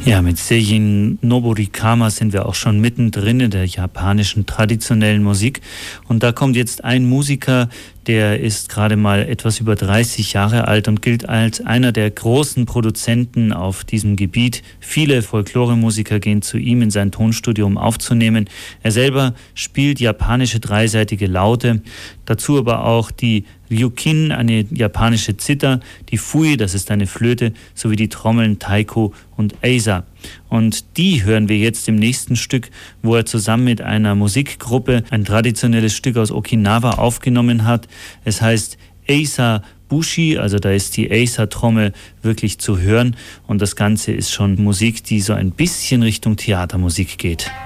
Ja, mit Seijin Noborikama sind wir auch schon mittendrin in der japanischen traditionellen Musik. Und da kommt jetzt ein Musiker, der ist gerade mal etwas über 30 Jahre alt und gilt als einer der großen Produzenten auf diesem Gebiet. Viele Folkloremusiker gehen zu ihm in sein Tonstudio, um aufzunehmen. Er selber spielt japanische dreiseitige Laute, dazu aber auch die Ryukin, eine japanische Zither, die Fui, das ist eine Flöte, sowie die Trommeln Taiko und Eisa. Und die hören wir jetzt im nächsten Stück, wo er zusammen mit einer Musikgruppe ein traditionelles Stück aus Okinawa aufgenommen hat. Es heißt Eisa Bushi, also da ist die Eisa-Trommel wirklich zu hören. Und das Ganze ist schon Musik, die so ein bisschen Richtung Theatermusik geht.